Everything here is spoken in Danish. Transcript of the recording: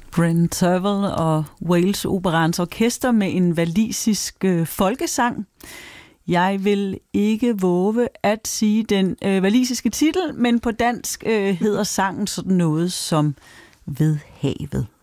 Bryn Terfel og Wales Operaens Orkester med en walisisk folkesang. Jeg vil ikke våge at sige den walisiske titel, men på dansk hedder sangen sådan noget som Ved havet.